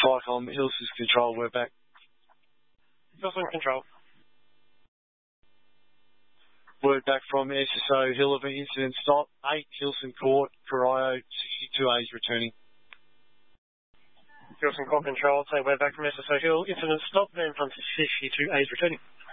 Flycom, Hilson's control, we're back. Hilson control. Word back from SSO Hill of an incident stop. 8 Hilson Court, Corio 62A's returning. Hilson Court control, say word back from SSO Hill, incident stop, then from 62A's returning.